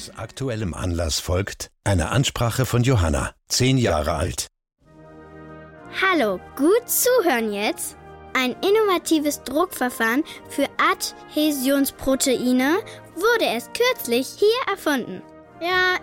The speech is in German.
Aus aktuellem Anlass folgt eine Ansprache von Johanna, 10 Jahre alt. Hallo, gut zuhören jetzt. Ein innovatives Druckverfahren für Adhäsionsproteine wurde erst kürzlich hier erfunden. Ja,